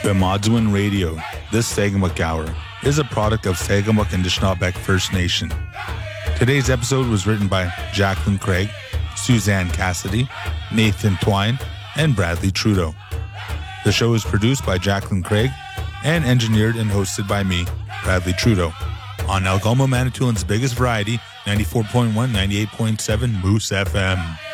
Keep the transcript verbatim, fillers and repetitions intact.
Bemadzwin Radio, this Sagamuk Hour, is a product of Sagamuk and Anishinaabeg First Nation. Today's episode was written by Jacqueline Craig, Suzanne Cassidy, Nathan Twine, and Bradley Trudeau. The show is produced by Jacqueline Craig and engineered and hosted by me, Bradley Trudeau, on Algoma Manitoulин's biggest variety, ninety-four point one, ninety-eight point seven Moose F M.